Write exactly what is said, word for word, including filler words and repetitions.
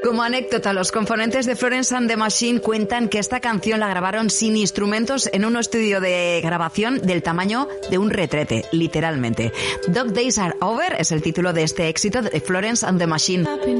Como anécdota, los componentes de Florence and the Machine cuentan que esta canción la grabaron sin instrumentos en un estudio de grabación del tamaño de un retrete, literalmente. Dog Days Are Over es el título de este éxito de Florence and the Machine.